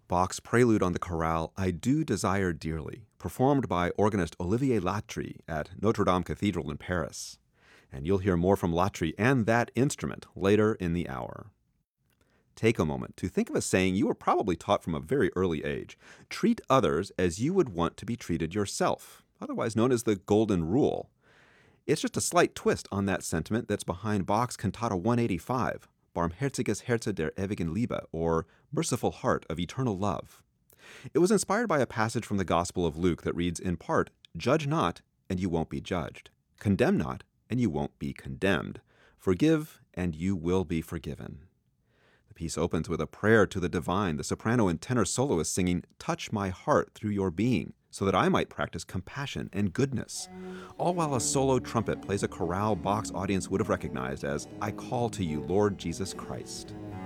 Bach's prelude on the chorale I Do Desire Dearly, performed by organist Olivier Latry at Notre Dame Cathedral in Paris. And you'll hear more from Latry and that instrument later in the hour. Take a moment to think of a saying you were probably taught from a very early age. Treat others as you would want to be treated yourself, otherwise known as the Golden Rule. It's just a slight twist on that sentiment that's behind Bach's Cantata 185, Barmherziges Herze der ewigen Liebe, or Merciful Heart of Eternal Love. It was inspired by a passage from the Gospel of Luke that reads in part, Judge not, and you won't be judged. Condemn not, and you won't be condemned. Forgive, and you will be forgiven. The piece opens with a prayer to the divine. The soprano and tenor soloist singing, Touch my heart through your being, so that I might practice compassion and goodness, all while a solo trumpet plays a chorale Bach's audience would have recognized as I Call to You, Lord Jesus Christ.